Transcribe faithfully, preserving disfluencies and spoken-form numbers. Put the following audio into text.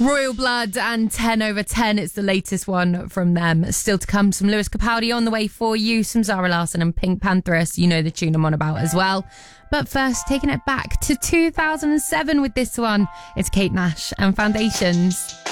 Royal Blood and ten over ten. It's the latest one from them. Still to come, some Lewis Capaldi on the way for you, some Zara Larsson and Pink Panthers. You know the tune I'm on about as well. But first, taking it back to two thousand seven with this one. It's Kate Nash and Foundations.